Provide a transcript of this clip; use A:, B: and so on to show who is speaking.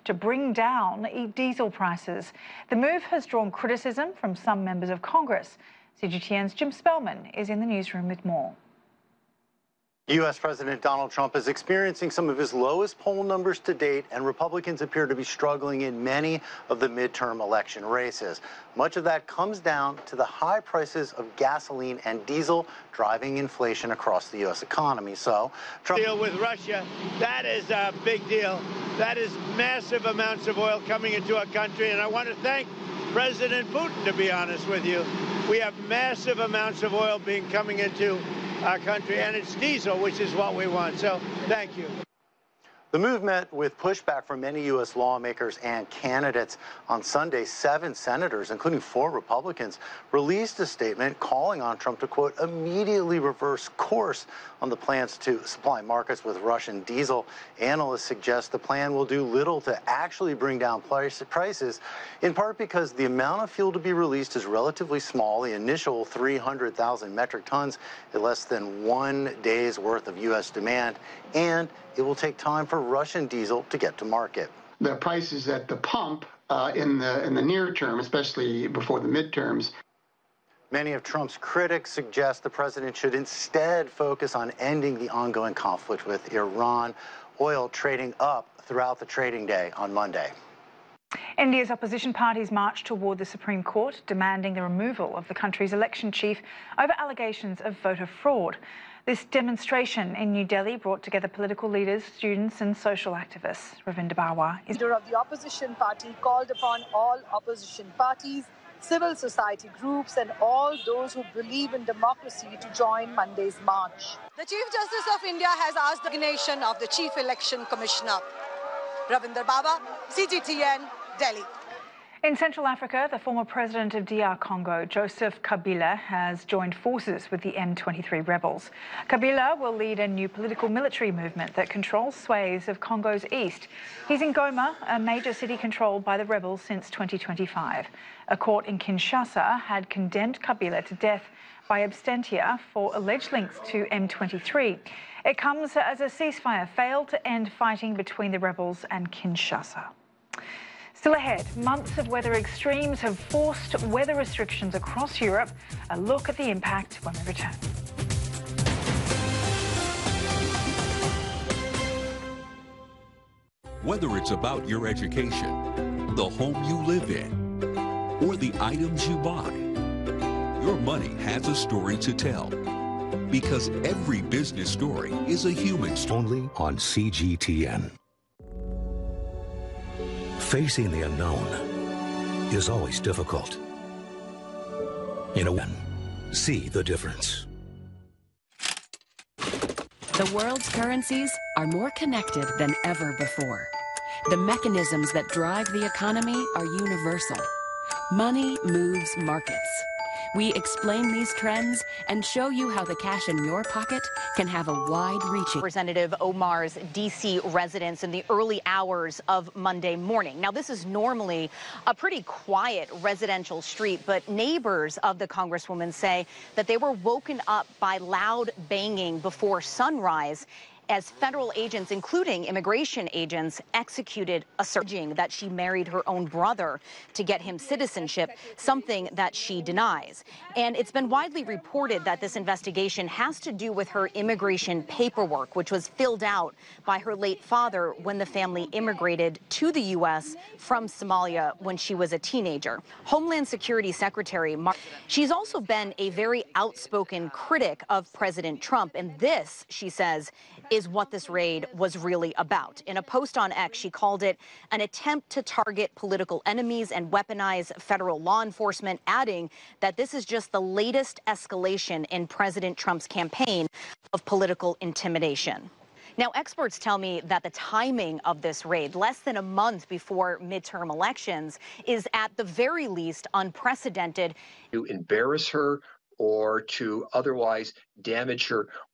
A: to bring down diesel prices. The move has drawn criticism from some members of Congress. CGTN's Jim Spellman is in the newsroom with more.
B: U.S. President Donald Trump is experiencing some of his lowest poll numbers to date, and Republicans appear to be struggling in many of the midterm election races. Much of that comes down to the high prices of gasoline and diesel driving inflation across the U.S. economy. So, Trump
C: deal with Russia, that is a big deal. That is massive amounts of oil coming into our country, and I want to thank President Putin, to be honest with you. We have massive amounts of oil coming into our country, and it's diesel, which is what we want. So thank you.
B: The move met with pushback from many U.S. lawmakers and candidates. On Sunday, 7 senators, including 4 Republicans, released a statement calling on Trump to, quote, immediately reverse course on the plans to supply markets with Russian diesel. Analysts suggest the plan will do little to actually bring down prices, in part because the amount of fuel to be released is relatively small. The initial 300,000 metric tons is less than 1 day's worth of U.S. demand, and it will take time for Russian diesel to get to market.
D: The prices at the pump in the near term, especially before the midterms.
B: Many of Trump's critics suggest the president should instead focus on ending the ongoing conflict with Iran. Oil trading up throughout the trading day on Monday.
A: India's opposition parties marched toward the Supreme Court, demanding the removal of the country's election chief over allegations of voter fraud. This demonstration in New Delhi brought together political leaders, students and social activists. Ravinder Barwa is
E: leader of the opposition party called upon all opposition parties, civil society groups and all those who believe in democracy to join Monday's march.
F: The Chief Justice of India has asked the resignation of the Chief Election Commissioner. Ravinder Barwa, CGTN, Delhi.
A: In Central Africa, the former president of DR Congo, Joseph Kabila, has joined forces with the M23 rebels. Kabila will lead a new political military movement that controls swathes of Congo's east. He's in Goma, a major city controlled by the rebels since 2025. A court in Kinshasa had condemned Kabila to death by absentia for alleged links to M23. It comes as a ceasefire failed to end fighting between the rebels and Kinshasa. Still ahead, months of weather extremes have forced weather restrictions across Europe. A look at the impact when we return.
G: Whether it's about your education, the home you live in, or the items you buy, your money has a story to tell. Because every business story is a human story.
H: Only on CGTN. Facing the unknown is always difficult. See the difference.
I: The world's currencies are more connected than ever before. The mechanisms that drive the economy are universal. Money moves markets. We explain these trends and show you how the cash in your pocket can have a wide-reaching.
J: Representative Omar's D.C. residence in the early hours of Monday morning. Now, this is normally a pretty quiet residential street, but neighbors of the Congresswoman say that they were woken up by loud banging before sunrise as federal agents, including immigration agents, executed a searching that she married her own brother to get him citizenship, something that she denies. And it's been widely reported that this investigation has to do with her immigration paperwork, which was filled out by her late father when the family immigrated to the U.S. from Somalia when she was a teenager. Homeland Security Secretary she's also been a very outspoken critic of President Trump, and this, she says, is what this raid was really about. In a post on X, she called it an attempt to target political enemies and weaponize federal law enforcement, adding that this is just the latest escalation in President Trump's campaign of political intimidation. Now, experts tell me that the timing of this raid, less than a month before midterm elections, is at the very least unprecedented.
K: To embarrass her or to otherwise damage her